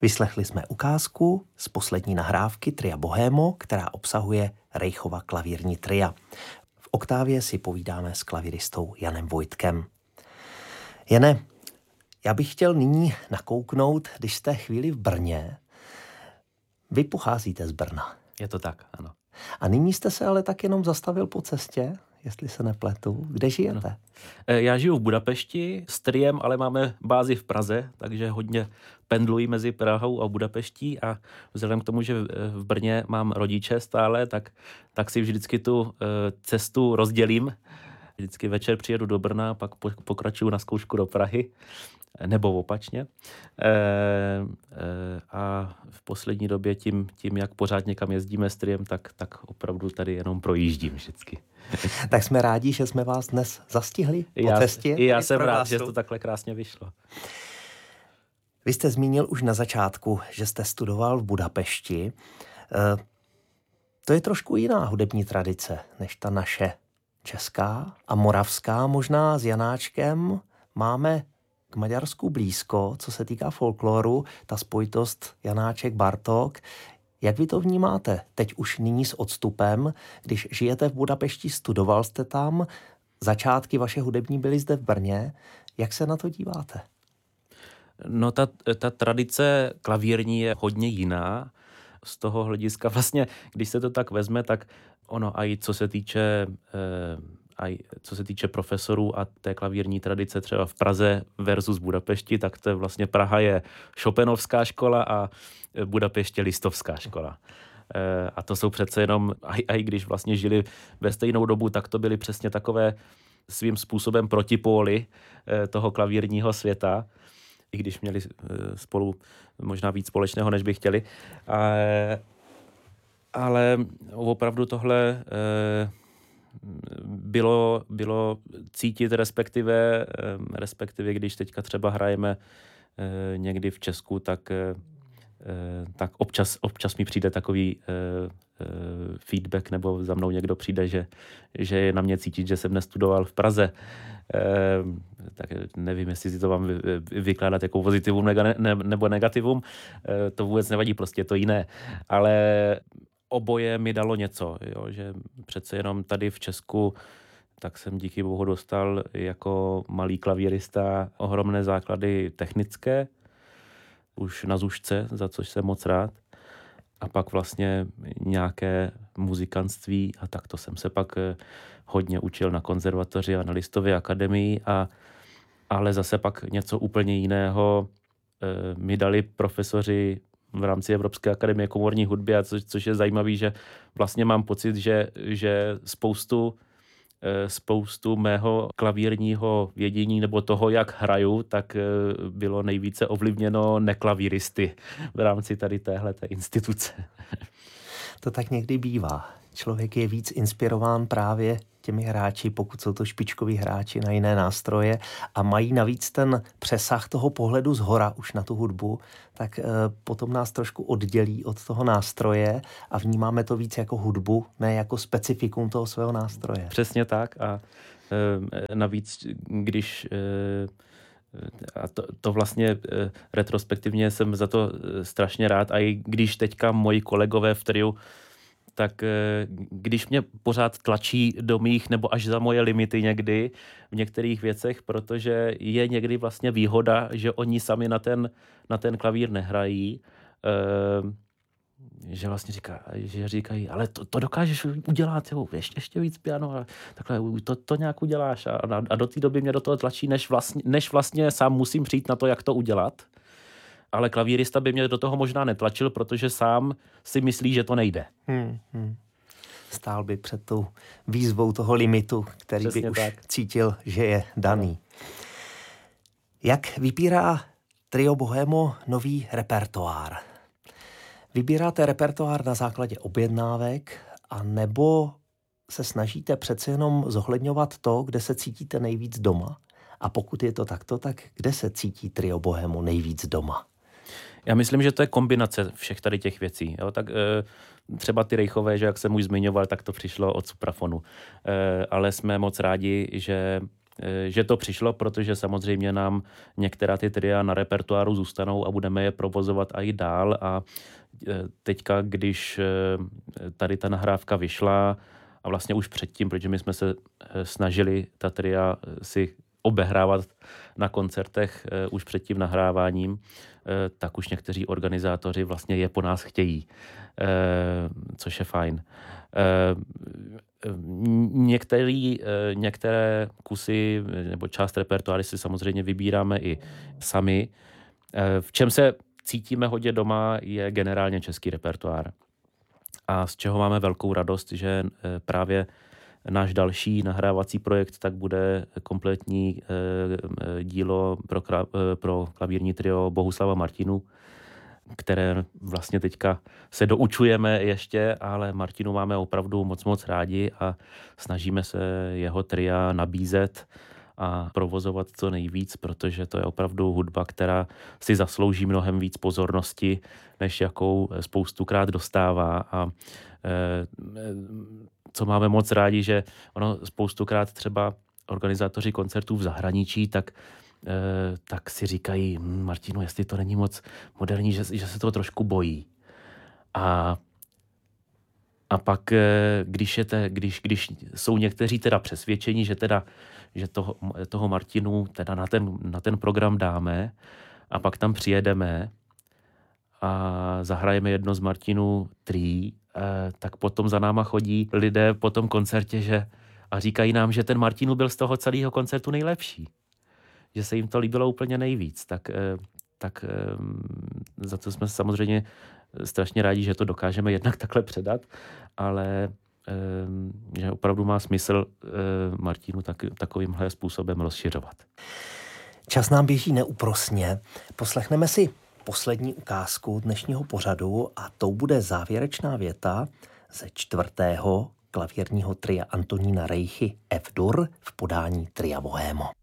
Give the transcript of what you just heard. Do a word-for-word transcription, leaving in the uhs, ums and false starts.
Vyslechli jsme ukázku z poslední nahrávky Tria Bohémo, která obsahuje Reichova klavírní tria. V oktávě si povídáme s klavíristou Janem Vojtkem. Jane, já bych chtěl nyní nakouknout, když jste chvíli v Brně. Vy pocházíte z Brna. Je to tak, ano. A nyní jste se ale tak jenom zastavil po cestě, jestli se nepletu. Kde žijete? No. Já žiju v Budapešti s triem, ale máme bázi v Praze, takže hodně pendluji mezi Prahou a Budapeští a vzhledem k tomu, že v Brně mám rodiče stále, tak, tak si vždycky tu cestu rozdělím. Vždycky večer přijedu do Brna, pak pokračuju na zkoušku do Prahy, nebo opačně. E, e, a v poslední době tím, tím, jak pořád někam jezdíme s triem, tak, tak opravdu tady jenom projíždím vždycky. Tak jsme rádi, že jsme vás dnes zastihli po já, cestě. I já jsem rád, že to takhle krásně vyšlo. Vy jste zmínil už na začátku, že jste studoval v Budapešti. E, to je trošku jiná hudební tradice, než ta naše česká a moravská. Možná s Janáčkem máme k Maďarsku blízko, co se týká folkloru, ta spojitost Janáček, Bartók. Jak vy to vnímáte teď už nyní s odstupem, když žijete v Budapešti, studoval jste tam, začátky vaše hudební byly zde v Brně. Jak se na to díváte? No ta, ta tradice klavírní je hodně jiná. Z toho hlediska vlastně, když se to tak vezme, tak ono a i co se týče eh, a co se týče profesorů a té klavírní tradice třeba v Praze versus Budapešti, tak to je vlastně Praha je Chopenovská škola a Budapešť je Listovská škola. E, a to jsou přece jenom, a i když vlastně žili ve stejnou dobu, tak to byly přesně takové svým způsobem protipóly e, toho klavírního světa, i když měli e, spolu možná víc společného, než by chtěli. A, ale opravdu tohle e, Bylo, bylo cítit, respektive, respektive když teďka třeba hrajeme někdy v Česku, tak, tak občas, občas mi přijde takový feedback, nebo za mnou někdo přijde, že, že je na mě cítit, že jsem nestudoval v Praze. Tak nevím, jestli si to mám vykládat jako pozitivum nebo negativum. To vůbec nevadí, prostě je to jiné. Ale oboje mi dalo něco, jo, že přece jenom tady v Česku tak jsem díky bohu dostal jako malý klavírista ohromné základy technické, už na zušce, za což jsem moc rád. A pak vlastně nějaké muzikantství a tak to jsem se pak hodně učil na konzervatoři a na Listově akademii, a, ale zase pak něco úplně jiného e, mi dali profesoři v rámci Evropské akademie komorní hudby, a což, což je zajímavé, že vlastně mám pocit, že, že spoustu, spoustu mého klavírního vědění nebo toho, jak hraju, tak bylo nejvíce ovlivněno neklavíristy v rámci tady téhleté instituce. To tak někdy bývá. Člověk je víc inspirován právě těmi hráči, pokud jsou to špičkoví hráči na jiné nástroje a mají navíc ten přesah toho pohledu zhora už na tu hudbu, tak e, potom nás trošku oddělí od toho nástroje a vnímáme to víc jako hudbu, ne jako specifikum toho svého nástroje. Přesně tak a e, navíc, když e, a to, to vlastně e, retrospektivně jsem za to strašně rád, a i když teďka moji kolegové v triu, tak když mě pořád tlačí do mých nebo až za moje limity někdy v některých věcech, protože je někdy vlastně výhoda, že oni sami na ten, na ten klavír nehrají, že vlastně říká, že říkají, ale to, to dokážeš udělat, jo, ještě, ještě víc piano, a takhle, to, to nějak uděláš, a, a do té doby mě do toho tlačí, než vlastně, než vlastně sám musím přijít na to, jak to udělat. Ale klavírista by mě do toho možná netlačil, protože sám si myslí, že to nejde. Hmm, hmm. Stál by před tou výzvou toho limitu, který Přesně by už tak cítil, že je daný. Jak vybírá Trio Bohémo nový repertoár? Vybíráte repertoár na základě objednávek, a nebo se snažíte přece jenom zohledňovat to, kde se cítíte nejvíc doma? A pokud je to takto, tak kde se cítí Trio Bohémo nejvíc doma? Já myslím, že to je kombinace všech tady těch věcí. Jo? Tak e, třeba ty Reichové, že jak jsem už zmiňoval, tak to přišlo od suprafonu. E, ale jsme moc rádi, že že to přišlo, protože samozřejmě nám některá ty tria na repertoáru zůstanou a budeme je provozovat i dál a teďka, když tady ta nahrávka vyšla a vlastně už předtím, protože my jsme se snažili ta tria si obehrávat na koncertech už před tím nahráváním, tak už někteří organizátoři vlastně je po nás chtějí, což je fajn. Některý, některé kusy nebo část repertoáry si samozřejmě vybíráme i sami. V čem se cítíme hodně doma je generálně český repertoár. A z čeho máme velkou radost, že právě náš další nahrávací projekt tak bude kompletní dílo pro, pro klavírní trio Bohuslava Martinů, které vlastně teďka se doučujeme ještě, ale Martinu máme opravdu moc moc rádi a snažíme se jeho tria nabízet a provozovat co nejvíc, protože to je opravdu hudba, která si zaslouží mnohem víc pozornosti, než jakou spoustukrát dostává. A e, co máme moc rádi, že ono spoustukrát třeba organizátoři koncertů v zahraničí, tak tak si říkají, Martinu, jestli to není moc moderní, že, že se toho trošku bojí. A, a pak, když, je te, když, když jsou někteří teda přesvědčení, že, teda, že toho, toho Martinu teda na ten, na ten program dáme a pak tam přijedeme a zahrajeme jedno z Martinů tří, tak potom za náma chodí lidé po tom koncertě že, a říkají nám, že ten Martinu byl z toho celého koncertu nejlepší. Že se jim to líbilo úplně nejvíc, tak, tak za to jsme samozřejmě strašně rádi, že to dokážeme jednak takhle předat, ale že opravdu má smysl Martinu tak, takovýmhle způsobem rozšiřovat. Čas nám běží neúprosně. Poslechneme si poslední ukázku dnešního pořadu a tou bude závěrečná věta ze čtvrtého klavírního tria Antonína Rejchy F-dur v podání tria Bohémo.